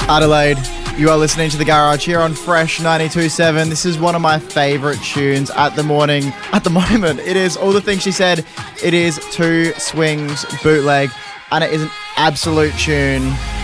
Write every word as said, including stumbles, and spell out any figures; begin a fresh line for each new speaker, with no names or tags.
Adelaide, you are listening to The Garage here on Fresh ninety-two point seven. This is one of my favourite tunes at the morning. At the moment, it is All the Things She Said. It is Two Swings Bootleg, and it is an absolute tune.